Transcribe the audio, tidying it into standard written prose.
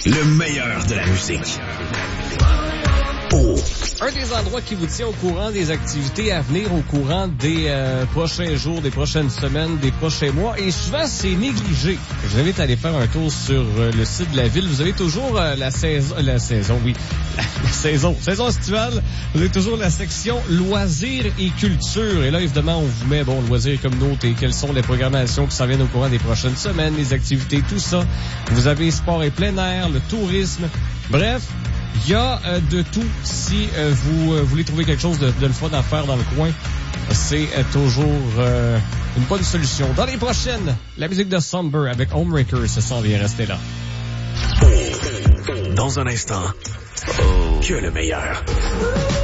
Le meilleur de la musique. Un des endroits qui vous tient au courant des activités à venir, au courant des prochains jours, des prochaines semaines, des prochains mois, et souvent c'est négligé. Je vous invite à aller faire un tour sur le site de la ville. Vous avez toujours la saison estivale. Vous avez toujours la section loisirs et culture. Et là, évidemment, on vous met, loisirs et communauté, quelles sont les programmations qui s'en viennent au courant des prochaines semaines, les activités, tout ça. Vous avez sport et plein air, le tourisme. Bref, il y a de tout. Si vous voulez trouver quelque chose de le fun à faire dans le coin, c'est toujours une bonne solution. Dans les prochaines, la musique de Somber avec Homewrecker, ça s'en vient, restez là. Dans un instant, que le meilleur.